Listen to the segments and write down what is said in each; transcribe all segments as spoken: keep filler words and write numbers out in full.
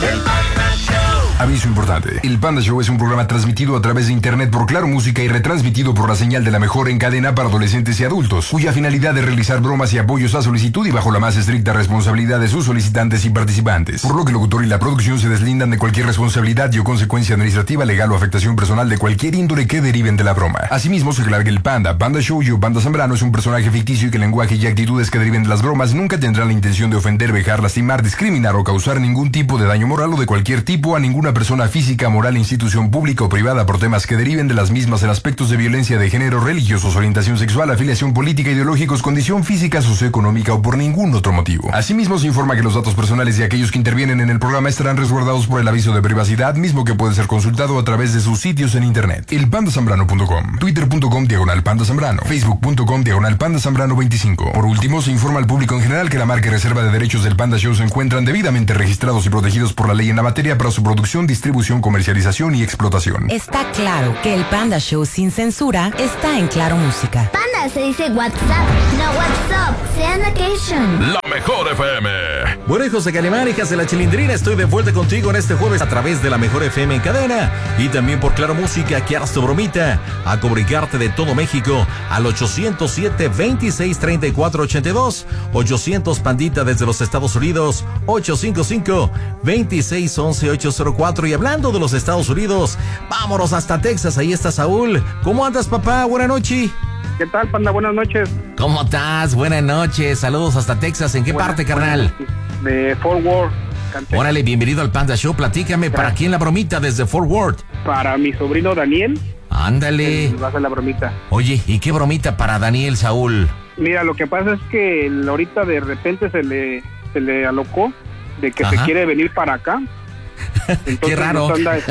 El Panda Show. Aviso importante. El Panda Show es un programa transmitido a través de internet por Claro Música y retransmitido por la señal de la mejor en cadena para adolescentes y adultos, cuya finalidad es realizar bromas y apoyos a solicitud y bajo la más estricta responsabilidad de sus solicitantes y participantes. Por lo que el locutor y la producción se deslindan de cualquier responsabilidad y o consecuencia administrativa, legal o afectación personal de cualquier índole que deriven de la broma. Asimismo, se aclara que el Panda, Panda Show y o Panda Zambrano es un personaje ficticio y que el lenguaje y actitudes que deriven de las bromas nunca tendrán la intención de ofender, vejar, lastimar, discriminar o causar ningún tipo de daño moral o de cualquier tipo a ninguna persona física, moral, institución pública o privada por temas que deriven de las mismas en aspectos de violencia de género, religiosos, orientación sexual, afiliación política, ideológicos, condición física, socioeconómica o por ningún otro motivo. Asimismo, se informa que los datos personales de aquellos que intervienen en el programa estarán resguardados por el aviso de privacidad, mismo que puede ser consultado a través de sus sitios en internet. El panda zambrano punto com, twitter punto com diagonal panda zambrano, facebook punto com diagonal panda zambrano veinticinco. Por último, se informa al público en general que la marca y reserva de derechos del Panda Show se encuentran debidamente registrados y protegidos por la ley en la materia para su producción, distribución, comercialización y explotación. Está claro que el Panda Show sin censura está en Claro Música. Panda se dice WhatsApp, no WhatsApp, sea vacation. La mejor F M. Bueno, hijos de Calimán, hijas de la Chilindrina, estoy de vuelta contigo en este jueves a través de la mejor F M en cadena y también por Claro Música, que harás tu bromita a comunicarte de todo México al ochocientos siete, veintiséis, treinta y cuatro, ochenta y dos, ochocientos Pandita desde los Estados Unidos, ochocientos cincuenta y cinco, veintiséis, once, ochocientos cuatro. Y hablando de los Estados Unidos, vámonos hasta Texas, ahí está Saúl. ¿Cómo andas, papá? Buenas noches. ¿Qué tal, Panda? Buenas noches. ¿Cómo estás? Buenas noches. Saludos hasta Texas. ¿En qué Buenas, parte, carnal? De Fort Worth. Canté. Órale, bienvenido al Panda Show. Platícame, Gracias. ¿para quién la bromita desde Fort Worth? Para mi sobrino Daniel. Ándale. él Va a hacer la bromita. Oye, ¿y qué bromita para Daniel, Saúl? Mira, lo que pasa es que él ahorita de repente se le, se le alocó de que Ajá. se quiere venir para acá. Entonces Qué raro. Nos anda,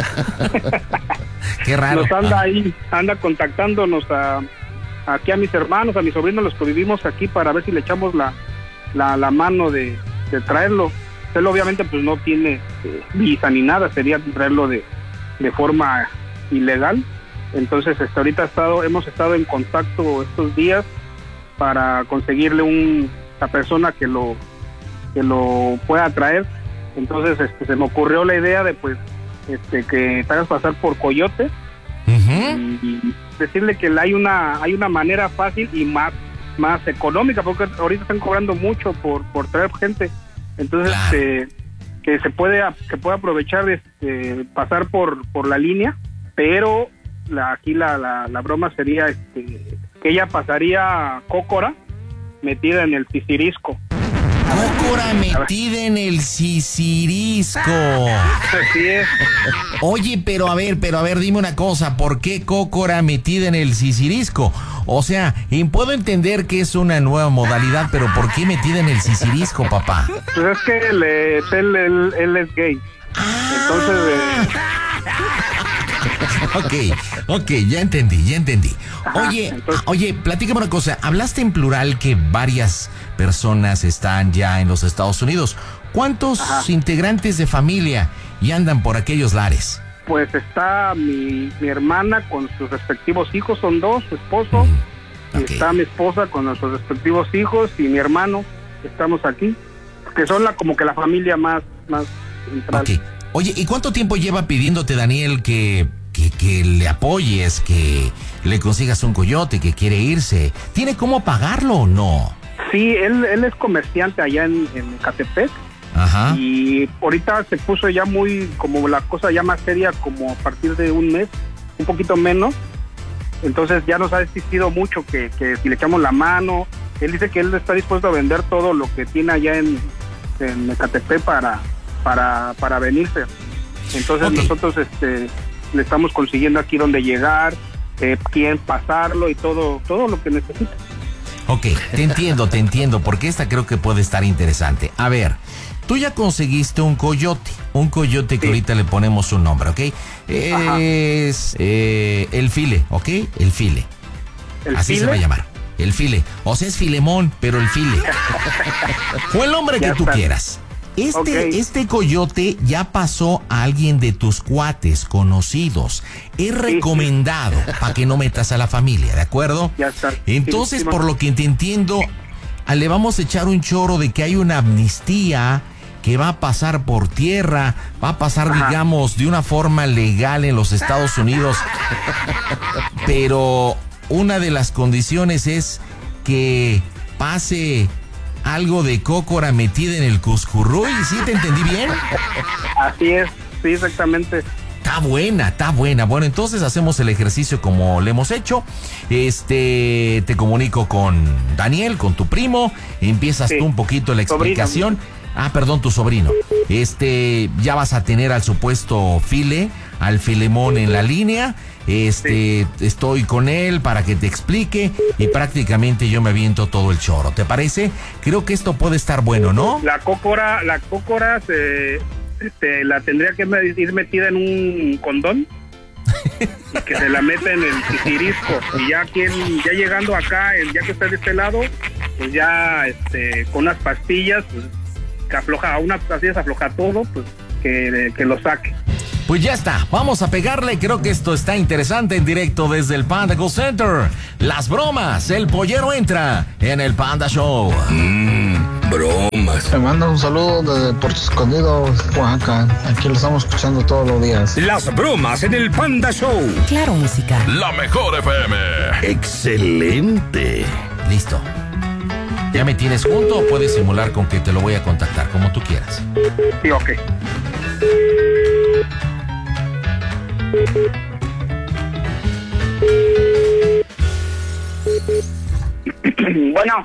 Qué raro. nos anda ahí, anda contactándonos a, aquí a mis hermanos, a mis sobrinos, los que vivimos aquí, para ver si le echamos la, la, la mano de, de traerlo. Él obviamente pues no tiene eh, visa ni nada, sería traerlo de, de forma ilegal. Entonces hasta ahorita ha estado, hemos estado en contacto estos días para conseguirle un, la persona que lo, que lo pueda traer. Entonces este, se me ocurrió la idea de pues este, que te hagas pasar por Coyote. Uh-huh. y, y decirle que hay una hay una manera fácil y más más económica, porque ahorita están cobrando mucho por por traer gente. Entonces Claro. eh, que se puede que puede aprovechar de este, pasar por por la línea, pero la, aquí la, la, la broma sería este, que ella pasaría Cócora metida en el Sicirisco. Cócora metida en el sicirisco. Así es. Oye, pero a ver, pero a ver, dime una cosa, ¿por qué cócora metida en el sicirisco? O sea, y puedo entender que es una nueva modalidad, pero ¿por qué metida en el sicirisco, papá? Pues es que él, él, él, él es gay. Entonces... Eh, Ok, ok, ya entendí, ya entendí. Oye, entonces- oye, platícame una cosa. Hablaste en plural que varias personas están ya en los Estados Unidos. ¿Cuántos Ajá. integrantes de familia y andan por aquellos lares? Pues está mi, mi hermana con sus respectivos hijos, son dos, su esposo, Mm, y ok. está mi esposa con nuestros respectivos hijos y mi hermano, estamos aquí, que son la como que la familia más, más central. Ok. Oye, ¿y cuánto tiempo lleva pidiéndote, Daniel, que, que, que le apoyes, que le consigas un coyote que quiere irse? ¿Tiene cómo pagarlo o no? Sí, él, él es comerciante allá en, en Ecatepec, Ajá. y ahorita se puso ya muy, como la cosa ya más seria, como a partir de un mes, un poquito menos. Entonces ya nos ha existido mucho que, que si le echamos la mano. Él dice que él está dispuesto a vender todo lo que tiene allá en, en Ecatepec para, para, para venirse. Entonces Ok. nosotros este, le estamos consiguiendo aquí donde llegar, eh, quién pasarlo y todo, todo lo que necesita. Ok, te entiendo, te entiendo, porque esta creo que puede estar interesante. A ver, tú ya conseguiste un coyote, un coyote que Sí. ahorita le ponemos un nombre, ¿ok? Es eh, el file, ¿ok? El file. El Así file, se va a llamar. El file. O sea, es Filemón, pero el file. O el nombre que Ya tú está. quieras. Este, Ok. este coyote ya pasó a alguien de tus cuates conocidos. Es recomendado para que no metas a la familia, ¿de acuerdo? Ya está. Entonces, Sí, sí, por lo que te entiendo, a- le vamos a echar un choro de que hay una amnistía que va a pasar por tierra, va a pasar, Ajá. digamos, de una forma legal en los Estados Unidos. Pero una de las condiciones es que pase algo de cócora metida en el cuscurruy. ¿Sí te entendí bien? Así es, sí, exactamente. Está buena, está buena. Bueno, entonces hacemos el ejercicio como le hemos hecho. Este, te comunico con Daniel, con tu primo. Empiezas Sí. tú un poquito la Sobrino. explicación. Ah, perdón, tu sobrino. Este, ya vas a tener al supuesto File, al Filemón en la línea. Este, estoy con él para que te explique y prácticamente yo me aviento todo el choro. ¿Te parece? Creo que esto puede estar bueno, ¿no? La cócora, la cócora se, este, la tendría que me- ir metida en un condón y que se la meta en el titirisco y ya quien, ya llegando acá, el, ya que está de este lado, pues ya, este, con unas pastillas, pues, que afloja, a unas pastillas afloja todo, pues que, que lo saque. Pues ya está, vamos a pegarle. Creo que esto está interesante en directo desde el Panda Go Center. Las bromas, el pollero entra en el Panda Show. Bromas. Me manda un saludo desde Puerto Escondido, Oaxaca. Aquí lo estamos escuchando todos los días. Las bromas en el Panda Show. Claro Música. La mejor F M. Excelente. Listo. ¿Ya me tienes junto o puedes simular con que te lo voy a contactar, como tú quieras? Sí, ok. Bueno,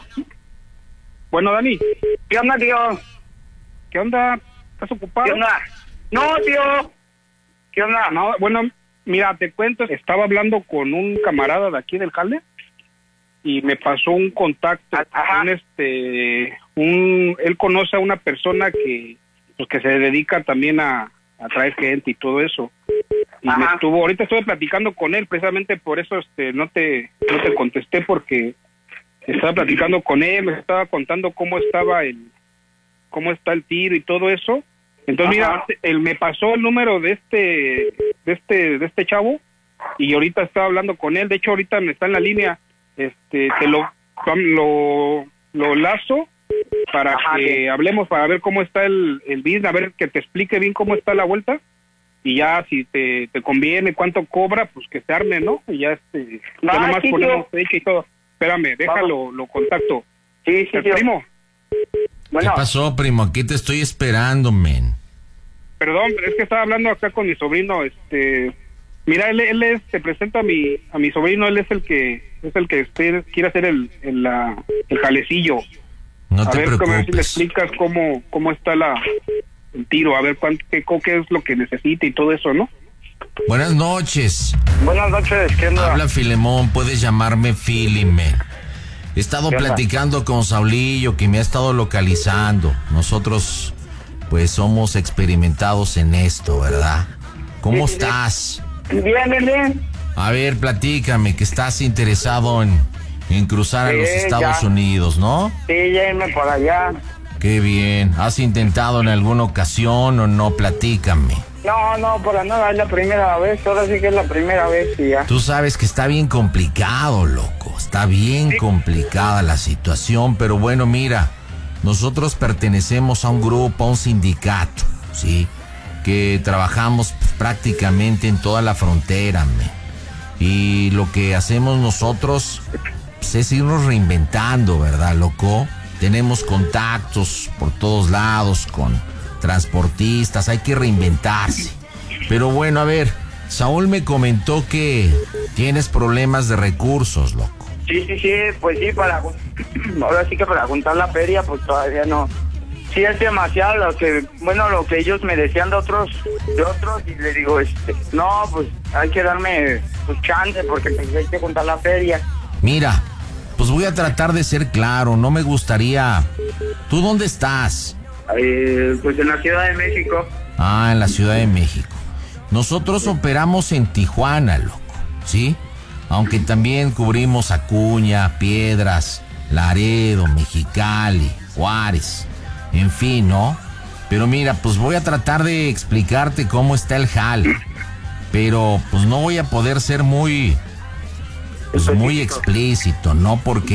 Bueno, Dani, ¿qué onda, tío? ¿qué onda? ¿Estás ocupado? ¿Qué onda? No, tío. ¿Qué onda? No, bueno, mira, te cuento, estaba hablando con un camarada de aquí del jale y me pasó un contacto, Ajá. un este, un, él conoce a una persona que, pues que se dedica también a, a traer gente y todo eso. Y me Ajá. estuvo, ahorita estuve platicando con él, precisamente por eso este, no te, no te contesté porque estaba platicando con él, me estaba contando cómo estaba el, cómo está el tiro y todo eso. Entonces, Ajá. mira, él me pasó el número de este, de este, de este chavo y ahorita estaba hablando con él. De hecho, ahorita me está en la línea. Este, te lo, lo, lo lazo para Ajá, que sí. hablemos, para ver cómo está el, el business, a ver que te explique bien cómo está la vuelta y ya si te, te conviene, cuánto cobra, pues que se arme, ¿no? Y ya este, ya Ah, nomás sí, ponemos tío. fecha y todo. Espérame, déjalo, lo contacto. Sí, sí, El tío. primo, Bueno, ¿Qué pasó, primo? Aquí te estoy esperando, men. perdón, es que estaba hablando acá con mi sobrino, este, mira, él, él es, te presento a mi, a mi sobrino, él es el que, es el que este, quiere hacer el, el, la, el jalecillo. No a te ver, como a ver si le preocupes. explicas cómo, cómo está la, el tiro, a ver cuánto, qué, co- qué es lo que necesita y todo eso, ¿no? Buenas noches. buenas noches. ¿Qué onda? Habla Filemón, puedes llamarme Filimen. He estado ¿Qué onda? platicando con Saulillo, que me ha estado localizando. Nosotros, pues, somos experimentados en esto, ¿verdad? ¿Cómo Sí, sí, sí. estás? Bien, bien, bien. A ver, platícame, que estás interesado en, en cruzar a Sí, los Estados ya. Unidos, ¿no? Sí, llévenme por allá. Qué bien. ¿Has intentado en alguna ocasión o no? Platícame. No, no, para nada, es la primera vez. Ahora sí que es la primera vez y ya. Tú sabes que está bien complicado, loco. Está bien complicada la situación, pero bueno, mira, nosotros pertenecemos a un grupo, a un sindicato, ¿sí? Que trabajamos pues, prácticamente en toda la frontera, men. Y lo que hacemos nosotros pues, es irnos reinventando, ¿verdad, loco? Tenemos contactos por todos lados con transportistas, hay que reinventarse. Pero bueno, a ver, Saúl me comentó que tienes problemas de recursos, loco. Sí, sí, sí, pues sí, para... Ahora sí que para juntar la feria, pues todavía no. Sí, es demasiado lo que... Bueno, lo que ellos me decían de otros, de otros, y le digo, este... No, pues hay que darme pues, chance, porque pues, hay que juntar la feria. Mira, pues voy a tratar de ser claro, no me gustaría... ¿Tú dónde estás? Eh, pues en la Ciudad de México. Ah, en la Ciudad de México. Nosotros operamos en Tijuana, loco, ¿sí? Aunque también cubrimos Acuña, Piedras, Laredo, Mexicali, Juárez, en fin, ¿no? Pero mira, pues voy a tratar de explicarte cómo está el jale. Pero pues no voy a poder ser muy, pues muy explícito, ¿no? Porque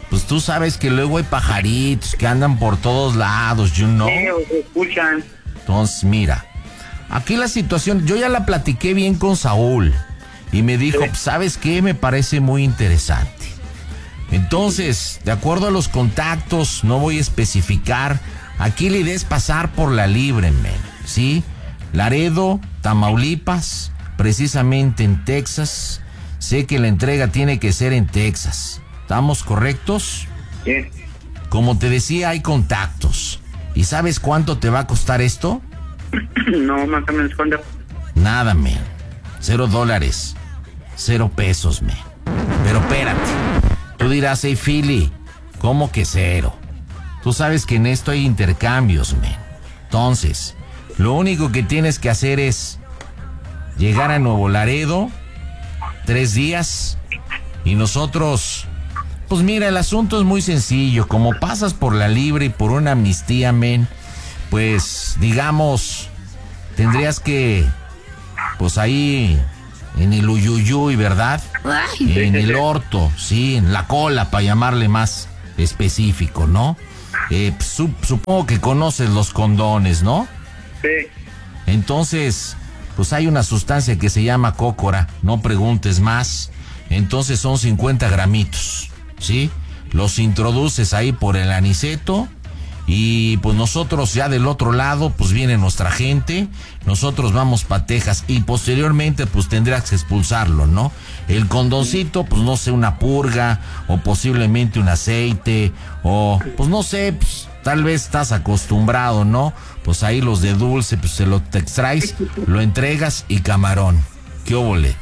pues tú sabes que luego hay pajaritos que andan por todos lados, you know. Sí, o se escuchan. Entonces, mira, aquí la situación, yo ya la platiqué bien con Saúl y me dijo, Sí. pues, ¿sabes qué? Me parece muy interesante. Entonces, de acuerdo a los contactos, no voy a especificar, aquí la idea es pasar por la libre, men, ¿sí? Laredo, Tamaulipas, precisamente en Texas. Sé que la entrega tiene que ser en Texas. ¿Estamos correctos? Sí. Como te decía, hay contactos. ¿Y sabes cuánto te va a costar esto? No, más o menos cuánto. Nada, men. Cero dólares. Cero pesos, men. Pero espérate. Tú dirás, hey, Philly, ¿cómo que cero? Tú sabes que en esto hay intercambios, men. Entonces, lo único que tienes que hacer es llegar a Nuevo Laredo, tres días, y nosotros... Pues mira, el asunto es muy sencillo. Como pasas por la libre y por una amnistía, men, pues, digamos, tendrías que, pues ahí, en el uyuyuy, ¿verdad? En el orto, sí, en la cola, para llamarle más específico, ¿no? Eh, pues, sup- supongo que conoces los condones, ¿no? Sí. Entonces, pues hay una sustancia que se llama cócora, no preguntes más. Entonces son cincuenta gramitos, ¿sí? Los introduces ahí por el aniceto y pues nosotros ya del otro lado, pues viene nuestra gente, nosotros vamos pa' Texas y posteriormente pues tendrás que expulsarlo, ¿no? El condoncito, pues no sé, una purga o posiblemente un aceite o pues no sé, pues tal vez estás acostumbrado, ¿no? Pues ahí los de dulce, pues se lo te extraes, lo entregas y camarón. ¿Qué óvole?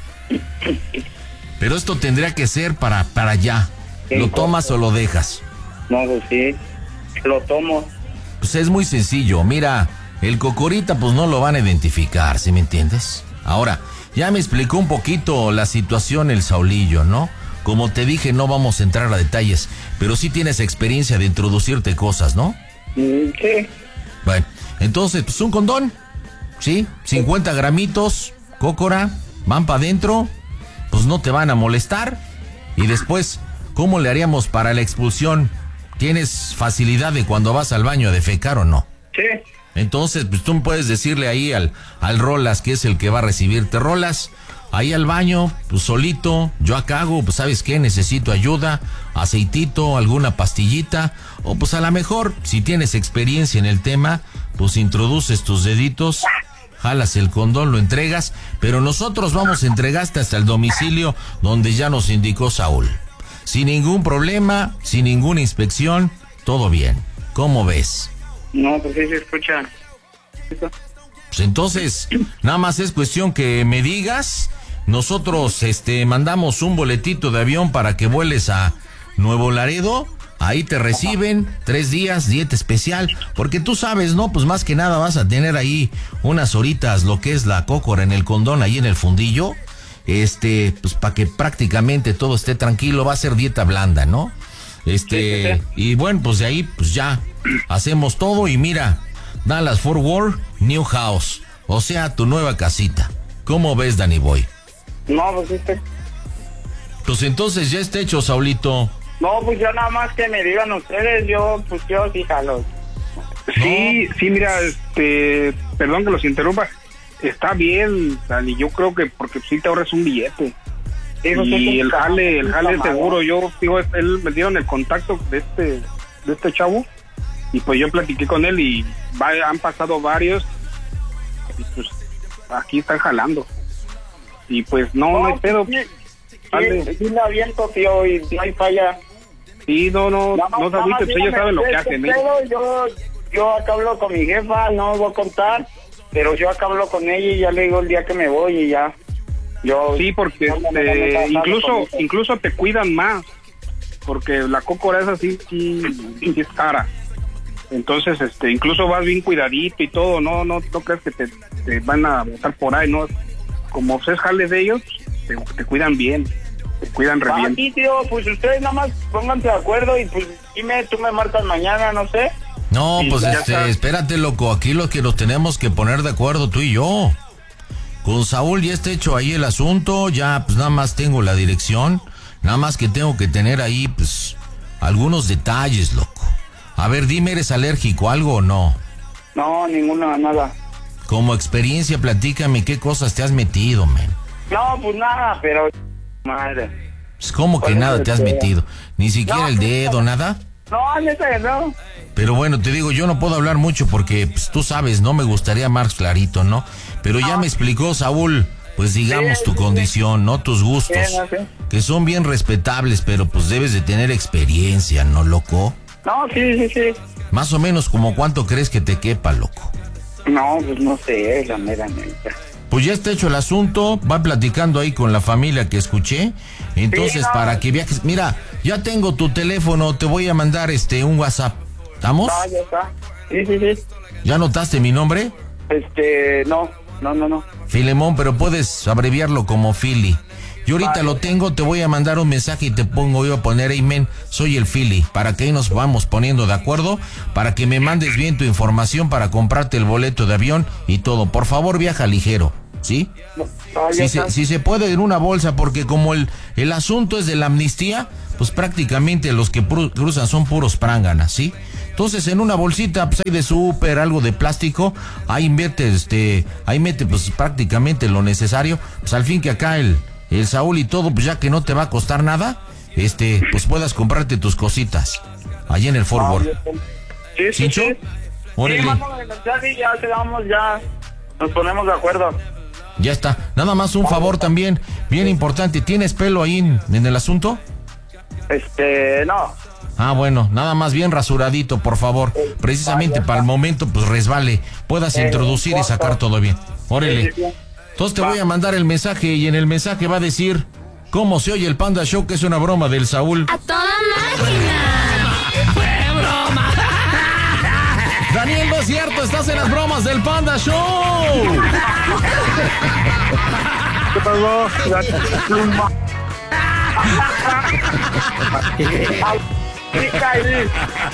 Pero esto tendría que ser para, para allá. ¿Lo tomas o lo dejas? No, pues sí. Lo tomo. Pues es muy sencillo. Mira, el cocorita pues no lo van a identificar, ¿sí me entiendes? Ahora, ya me explicó un poquito la situación el Saulillo, ¿no? Como te dije, no vamos a entrar a detalles, pero sí tienes experiencia de introducirte cosas, ¿no? Mm, sí. Bueno, entonces, pues un condón, ¿sí? cincuenta gramitos, cócora, van para adentro, pues no te van a molestar. Y después, ¿cómo le haríamos para la expulsión? ¿Tienes facilidad de cuando vas al baño a defecar o no? Sí. Entonces, pues tú puedes decirle ahí al, al Rolas, que es el que va a recibirte, Rolas, ahí al baño, pues solito, yo acá hago, pues ¿sabes qué? Necesito ayuda, aceitito, alguna pastillita, o pues a lo mejor, si tienes experiencia en el tema, pues introduces tus deditos, jalas el condón, lo entregas, pero nosotros vamos a entregarte hasta el domicilio donde ya nos indicó Saúl. Sin ningún problema, sin ninguna inspección, todo bien. ¿Cómo ves? No, pues sí se escucha. Pues entonces, nada más es cuestión que me digas. Nosotros este mandamos un boletito de avión para que vueles a Nuevo Laredo. Ahí te reciben tres días, dieta especial, porque tú sabes, ¿no? Pues más que nada vas a tener ahí unas horitas, lo que es la cócora en el condón, ahí en el fundillo. Este, pues para que prácticamente todo esté tranquilo, va a ser dieta blanda, ¿no? Este, Sí, sí, sí. y bueno, pues de ahí, pues ya hacemos todo y mira, Dallas Fort Worth, New House, o sea, tu nueva casita. ¿Cómo ves, Danny Boy? No, pues sí. sí. Pues entonces ya está hecho, Saulito. No, pues yo nada más que me digan ustedes, yo, pues yo sí jalo. Sí, sí, mira, este, perdón que los interrumpa. Está bien, Dani, yo creo que porque sí te ahorras un billete. Eso sí, Y sí, el está- jale, el está jale mal. seguro, yo digo, él me dieron el contacto de este, de este chavo, y pues yo platiqué con él y va- han pasado varios, y pues aquí están jalando. Y pues no, no hay pedo. Sí, Jale. sí, sí me aviento, tío, y no hay falla. Sí, no, no, Nada más- no se nada más agüite, pues ellos dígame saben lo que qué hacen, ¿eh? pedo, Yo, yo acá hablo con mi jefa, no voy a contar, pero yo acá hablo con ella y ya le digo el día que me voy y ya. Yo, Sí, porque no, no, no, este, no, no, no, incluso no, no, no. incluso te cuidan más, porque la cócora esa sí, sí, sí es cara. Entonces, este, incluso vas bien cuidadito y todo, no, no, no crees que te, te van a botar por ahí, ¿no? Como es jale de ellos, te, te cuidan bien, te cuidan re Ah, bien. sí, tío, pues ustedes nada más pónganse de acuerdo y pues dime, tú me marcas mañana, no sé. No, Sí, pues ya este, está. espérate, loco, aquí lo que nos tenemos que poner de acuerdo tú y yo. Con Saúl ya está hecho ahí el asunto, ya pues nada más tengo la dirección, nada más que tengo que tener ahí pues algunos detalles, loco. A ver, dime, ¿eres alérgico a algo o no? No, ninguna, nada. Como experiencia, platícame qué cosas te has metido, man. No, pues nada, pero... Madre. Pues, ¿cómo que Pues, nada te has este, metido? ¿Ni siquiera no, el dedo, no. nada? No, neta, no. Pero bueno, te digo, yo no puedo hablar mucho porque pues, tú sabes, no me gustaría más clarito, ¿no? Pero ya me explicó Saúl, pues digamos Sí, tu sí, condición, ¿no? Tus gustos, Sí, no sé. que son bien respetables, pero pues debes de tener experiencia, ¿no, loco? No, sí, sí, sí. Más o menos como cuánto crees que te quepa, loco. No, pues no sé, la mera neta. Pues ya está hecho el asunto, va platicando ahí con la familia que escuché. Entonces, Sí, no. para que viajes, mira, ya tengo tu teléfono, te voy a mandar este un WhatsApp. ¿Estamos? Ah, ya está. Sí, sí, sí. ¿Ya notaste mi nombre? Este, no, no, no, no. Filemón, pero puedes abreviarlo como Philly. Yo ahorita Vale. lo tengo, te voy a mandar un mensaje y te pongo yo a poner, hey men, soy el Philly, para que ahí nos vamos poniendo de acuerdo, para que me mandes bien tu información para comprarte el boleto de avión y todo. Por favor, viaja ligero, ¿sí? Ah, ya Si está. se, si se puede en una bolsa, porque como el, el asunto es de la amnistía, pues prácticamente los que pru- cruzan son puros pránganas, ¿sí? Entonces en una bolsita, pues hay de súper, algo de plástico, ahí mete, este, ahí mete pues prácticamente lo necesario, pues al fin que acá el, el Saúl y todo, pues ya que no te va a costar nada, este, pues puedas comprarte tus cositas, allí en el Fort Ah, Worth. ya está. Sí, sí, ¿Cincho? sí. Órale. Sí, mándame el mensaje y ya se vamos, ya nos ponemos de acuerdo. Ya está. Nada más un favor también, bien importante, ¿tienes pelo ahí en, en el asunto? Este, no. Ah, bueno, nada más bien rasuradito, por favor. Precisamente para el momento, pues resbale, puedas Eh, introducir y sacar todo bien. Órale. Sí, sí, sí. Entonces te voy a mandar el mensaje y en el mensaje va a decir cómo se oye el Panda Show, que es una broma del Saúl. ¡A toda máquina! ¡Fue broma! Daniel, no es cierto, estás en las bromas del Panda Show. ¿Qué pasó? Sí, caí.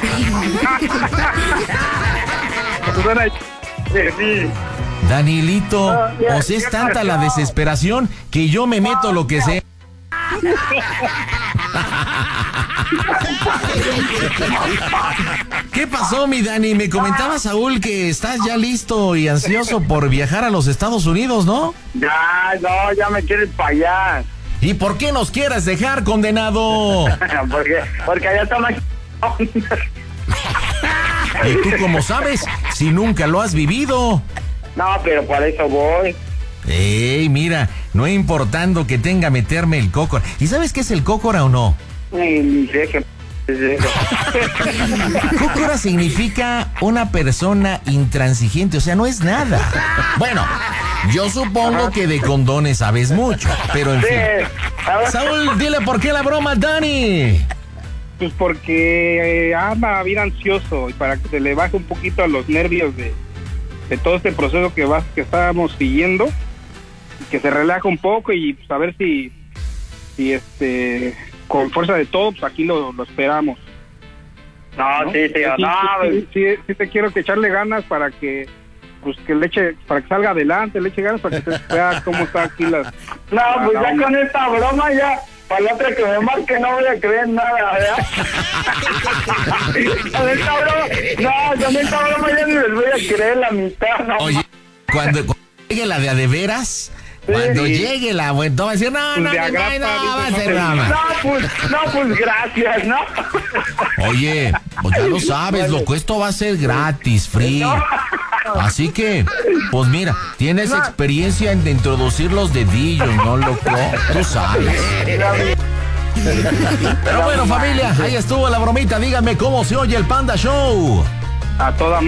Susana, Sí, sí. Danielito, Ah, ya, o sea, es ya tanta la pasó. desesperación que yo me meto lo que sea. ¿Qué pasó, mi Dani? Me comentaba Saúl que estás ya listo y ansioso por viajar a los Estados Unidos, ¿no? Ya, no, ya me quieres para allá. ¿Y por qué nos quieres dejar, condenado? porque, porque allá está más... ¿Y tú cómo sabes si nunca lo has vivido? No, pero por eso voy. Ey, mira, no importando que tenga meterme el cócora. ¿Y sabes qué es el cócora o no? Ni, ni sé qué es eso. Cócora significa una persona intransigente, o sea, no es nada. Bueno, yo supongo que de condones sabes mucho, pero en Sí, fin. a ver. Saúl, dile por qué la broma al Dani. pues porque eh, anda bien ansioso y para que se le baje un poquito a los nervios de, de todo este proceso que va, que estábamos siguiendo, y que se relaje un poco y pues, a ver si, si este con fuerza de todo, pues aquí lo, lo esperamos. No, ¿no? sí, sí, sí, no, sí, sí, sí te quiero que echarle ganas para que pues que le eche, para que salga adelante, le eche ganas para que se vea cómo está aquí las... no, pues la ya onda. con esta broma ya, para la otra que me marque no voy a creer nada, ¿verdad? Con esta broma, no, con esta broma ya ni les voy a creer la mitad, ¿no? Oye, cuando, cuando llegue la de a de veras, cuando Sí. llegue la buena, va a decir, no, Pues no, de no, agrapa, no, dice, va a no ser te- broma. No, pues, no, pues gracias, ¿no? Oye, pues ya lo sabes, loco, esto va a ser gratis, free. Así que, pues mira, tienes experiencia en introducir los dedillos, ¿no, loco? Tú sabes. Pero bueno, familia, ahí estuvo la bromita. Díganme cómo se oye el Panda Show. A toda